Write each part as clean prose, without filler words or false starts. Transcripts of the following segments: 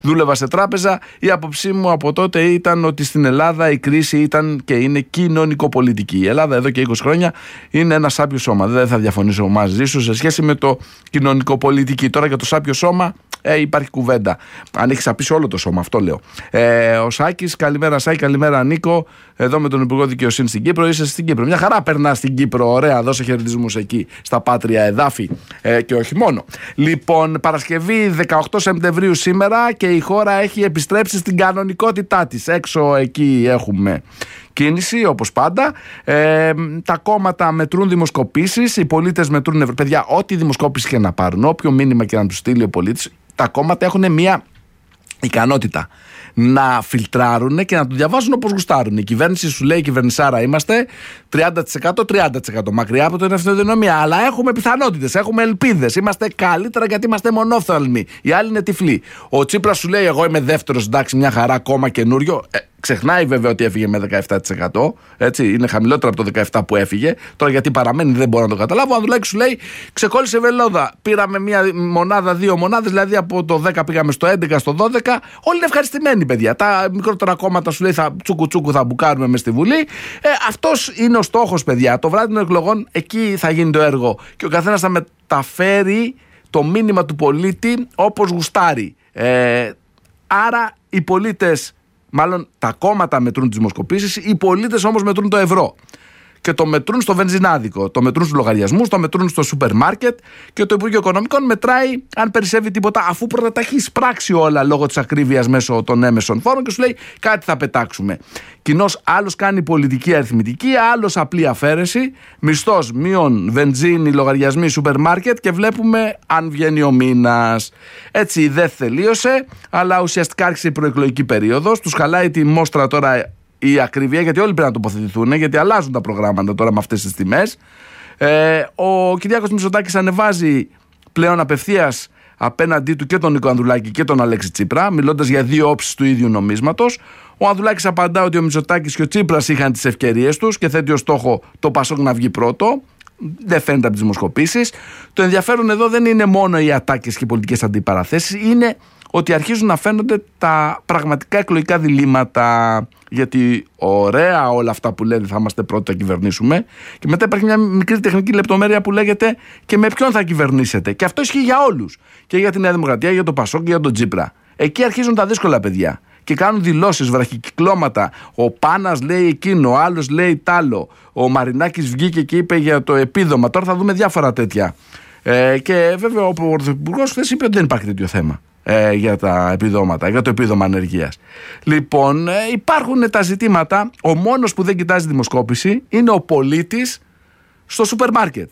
δούλευα σε τράπεζα, η άποψή μου από τότε ήταν ότι στην Ελλάδα η κρίση ήταν και είναι κοινωνικοπολιτική. Η Ελλάδα εδώ και 20 χρόνια είναι ένα σάπιο σώμα. Δεν θα διαφωνήσω μαζί σου σε σχέση με το κοινωνικοπολιτική. Τώρα για το σάπιο σώμα υπάρχει κουβέντα. Αν έχει σαπίσει όλο το σώμα, αυτό λέω. Ο Σάκης, καλημέρα Σάκη, καλημέρα Νίκο. Εδώ με τον Υπουργό Δικαιοσύνη στην Κύπρο. Είσαι στην Κύπρο. Μια χαρά περνά στην Κύπρο. Ωραία, δώσε χαιρετισμούς εκεί στα πάτρια εδάφη και όχι μόνο. Λοιπόν, Παρασκευή 18 Σεπτεμβρίου σήμερα και η χώρα έχει επιστρέψει στην κανονικότητά της. Έξω εκεί έχουμε κίνηση, όπως πάντα. Τα κόμματα μετρούν δημοσκοπήσεις, οι πολίτες μετρούν. Παιδιά, ό,τι δημοσκόπηση και να πάρουν, όποιο μήνυμα και να του στείλει ο πολίτης, τα κόμματα έχουν μια ικανότητα να φιλτράρουν και να το διαβάζουν όπως γουστάρουν. Η κυβέρνηση σου λέει, κυβερνησάρα είμαστε, 30% μακριά από την ευθυνοτυνομία. Αλλά έχουμε πιθανότητες, έχουμε ελπίδες. Είμαστε καλύτερα γιατί είμαστε μονόφθαλμοι. Οι άλλοι είναι τυφλοί. Ο Τσίπρας σου λέει, εγώ είμαι δεύτερος, εντάξει, μια χαρά, κόμμα καινούριο. Ξεχνάει βέβαια ότι έφυγε με 17%. Έτσι, είναι χαμηλότερο από το 17% που έφυγε. Τώρα γιατί παραμένει δεν μπορώ να το καταλάβω. Ο Ανδρουλάκης σου λέει, ξεκόλλησε βελόδα. Πήραμε μία μονάδα, 2 μονάδες, δηλαδή από το 10 πήγαμε στο 11, στο 12. Όλοι είναι ευχαριστημένοι, παιδιά. Τα μικρότερα κόμματα σου λέει, τσούκου θα μπουκάρουμε μες στη Βουλή. Αυτός είναι ο στόχος, παιδιά. Το βράδυ των εκλογών εκεί θα γίνει το έργο. Και ο καθένας θα μεταφέρει το μήνυμα του πολίτη όπως γουστάρει. Άρα οι πολίτες. Μάλλον τα κόμματα μετρούν τις δημοσκοπήσεις, οι πολίτες όμως μετρούν το ευρώ. Και το μετρούν στο βενζινάδικο, το μετρούν στους λογαριασμούς, το μετρούν στο σούπερ μάρκετ και το Υπουργείο Οικονομικών μετράει αν περισσεύει τίποτα, αφού πρώτα τα έχει εισπράξει όλα λόγω της ακρίβειας μέσω των έμεσων φόρων και σου λέει κάτι θα πετάξουμε. Κοινώς άλλος κάνει πολιτική αριθμητική, άλλος απλή αφαίρεση, μισθός μείον βενζίνη, λογαριασμοί, σούπερ μάρκετ και βλέπουμε αν βγαίνει ο μήνας. Έτσι δεν τελείωσε, αλλά ουσιαστικά άρχισε η προεκλογική περίοδος, τους χαλάει τη μόστρα τώρα η ακρίβεια, γιατί όλοι πρέπει να τοποθετηθούν, γιατί αλλάζουν τα προγράμματα τώρα με αυτές τις τιμές. Ο Κυριάκος Μητσοτάκης ανεβάζει πλέον απευθείας απέναντί του και τον Νίκο Ανδρουλάκη και τον Αλέξη Τσίπρα, μιλώντας για 2 όψεις του ίδιου νομίσματος. Ο Ανδρουλάκης απαντά ότι ο Μητσοτάκης και ο Τσίπρας είχαν τις ευκαιρίες τους και θέτει ως στόχο το Πασόκ να βγει πρώτο. Δεν φαίνεται από τις δημοσκοπήσεις. Το ενδιαφέρον εδώ δεν είναι μόνο οι ατάκες και οι πολιτικές αντιπαραθέσεις, είναι ότι αρχίζουν να φαίνονται τα πραγματικά εκλογικά διλήμματα. Γιατί ωραία όλα αυτά που λένε θα είμαστε πρώτοι, θα κυβερνήσουμε. Και μετά υπάρχει μια μικρή τεχνική λεπτομέρεια που λέγεται και με ποιον θα κυβερνήσετε. Και αυτό ισχύει για όλους. Και για τη Νέα Δημοκρατία, για το Πασόκ και για τον Τσίπρα. Εκεί αρχίζουν τα δύσκολα, παιδιά. Και κάνουν δηλώσεις, βραχικυκλώματα. Ο Πάνας λέει εκείνο, ο άλλος λέει τ' άλλο. Ο Μαρινάκης βγήκε και είπε για το επίδομα. Τώρα θα δούμε διάφορα τέτοια. Και βέβαια ο Πρωθυπουργός χθες είπε ότι δεν υπάρχει τέτοιο θέμα. Για τα επιδόματα, για το επίδομα ανεργίας. Λοιπόν, υπάρχουν τα ζητήματα. Ο μόνος που δεν κοιτάζει δημοσκόπηση είναι ο πολίτης στο σούπερ μάρκετ.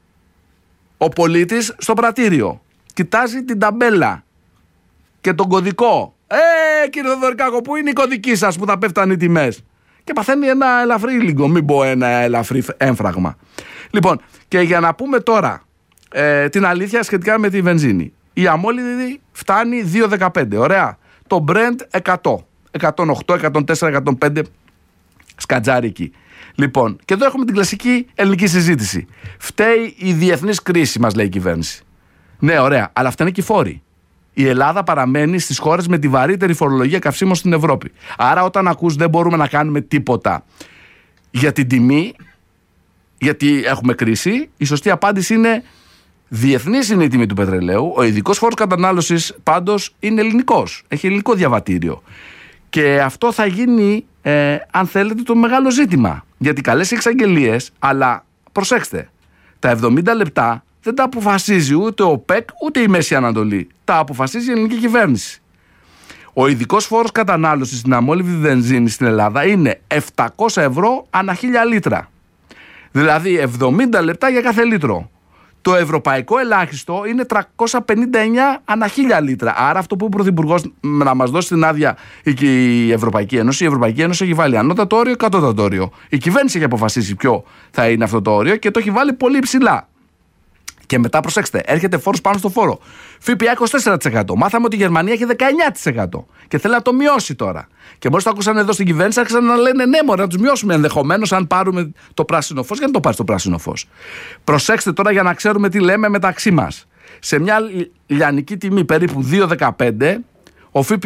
Ο πολίτης στο πρατήριο. Κοιτάζει την ταμπέλα και τον κωδικό. Κύριε Θοδωρικάκο, πού είναι η κωδική σας που θα πέφτανε οι τιμές? Και παθαίνει ένα ελαφρύ λίγο, μην πω ένα ελαφρύ έμφραγμα. Λοιπόν, και για να πούμε τώρα την αλήθεια σχετικά με τη βενζίνη. Η αμόλυδη φτάνει 2,15, ωραία. Το Brent 100, 108, 104, 105, σκατζάρι εκεί. Λοιπόν, και εδώ έχουμε την κλασική ελληνική συζήτηση. Φταίει η διεθνής κρίση, μας λέει η κυβέρνηση. Ναι, ωραία, αλλά αυτά είναι και οι φόροι. Η Ελλάδα παραμένει στις χώρες με τη βαρύτερη φορολογία καυσίμων στην Ευρώπη. Άρα όταν ακούς δεν μπορούμε να κάνουμε τίποτα για την τιμή, γιατί έχουμε κρίση, η σωστή απάντηση είναι διεθνής είναι η τιμή του πετρελαίου. Ο ειδικός φόρος κατανάλωσης πάντως είναι ελληνικός. Έχει ελληνικό διαβατήριο. Και αυτό θα γίνει, αν θέλετε, το μεγάλο ζήτημα. Γιατί καλές εξαγγελίες, αλλά προσέξτε, τα 70 λεπτά δεν τα αποφασίζει ούτε ο ΠΕΚ ούτε η Μέση Ανατολή. Τα αποφασίζει η ελληνική κυβέρνηση. Ο ειδικός φόρος κατανάλωσης στην αμόλυβη βενζίνη στην Ελλάδα είναι 700 ευρώ ανά 1000 λίτρα. Δηλαδή 70 λεπτά για κάθε λίτρο. Το ευρωπαϊκό ελάχιστο είναι 359 ανά 1000 λίτρα. Άρα αυτό που ο Πρωθυπουργός να μας δώσει την άδεια η Ευρωπαϊκή Ένωση έχει βάλει ανώτατο όριο, κατώτατο όριο. Η κυβέρνηση έχει αποφασίσει ποιο θα είναι αυτό το όριο και το έχει βάλει πολύ ψηλά. Και μετά προσέξτε, έρχεται φόρος πάνω στο φόρο. ΦΠΑ 24%. Μάθαμε ότι η Γερμανία έχει 19% και θέλει να το μειώσει τώρα. Και μόλις το άκουσαν εδώ στην κυβέρνηση, άρχισαν να λένε ναι, μωρέ, να τους μειώσουμε ενδεχομένως αν πάρουμε το πράσινο φως. Για να το πάρει το πράσινο φως. Προσέξτε τώρα για να ξέρουμε τι λέμε μεταξύ μας. Σε μια λιανική τιμή περίπου 2,15, Ο